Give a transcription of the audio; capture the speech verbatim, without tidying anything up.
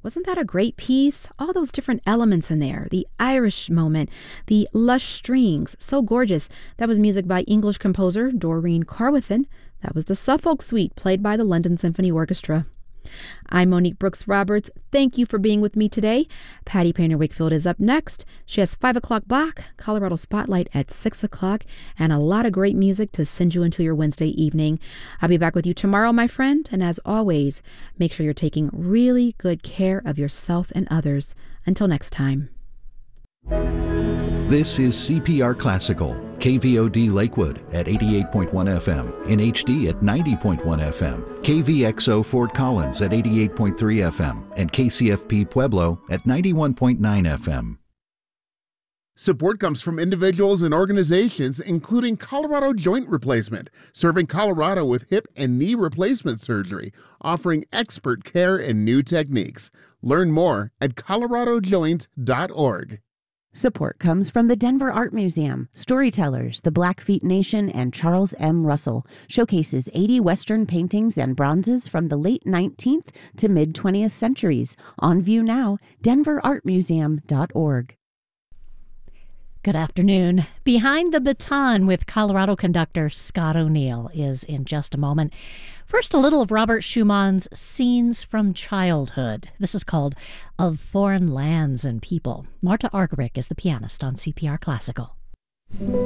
Wasn't that a great piece? All those different elements in there. The Irish moment, the lush strings, so gorgeous. That was music by English composer Doreen Carwithan. That was the Suffolk Suite, played by the London Symphony Orchestra. I'm Monique Brooks Roberts. Thank you for being with me today. Patty Painter Wakefield is up next. She has five o'clock block, Colorado Spotlight at six o'clock, and a lot of great music to send you into your Wednesday evening. I'll be back with you tomorrow, my friend. And as always, make sure you're taking really good care of yourself and others. Until next time. This is C P R Classical, K V O D Lakewood at eighty-eight point one F M, in H D at ninety point one F M, K V X O Fort Collins at eighty-eight point three F M, and K C F P Pueblo at ninety-one point nine F M. Support comes from individuals and organizations, including Colorado Joint Replacement, serving Colorado with hip and knee replacement surgery, offering expert care and new techniques. Learn more at colorado joint dot org. Support comes from the Denver Art Museum. Storytellers, the Blackfeet Nation, and Charles M. Russell showcases eighty Western paintings and bronzes from the late nineteenth to mid-twentieth centuries. On view now, denver art museum dot org. Good afternoon. Behind the Baton with Colorado conductor Scott O'Neill is in just a moment. First, a little of Robert Schumann's Scenes from Childhood. This is called Of Foreign Lands and People. Marta Argerich is the pianist on C P R Classical.